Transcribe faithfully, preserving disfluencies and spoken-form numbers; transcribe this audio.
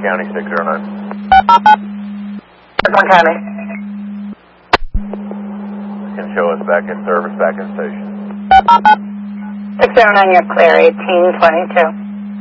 County, six zero nine. One County. Can show us back in service, back in station. six zero nine, you're clear, eighteen twenty-two.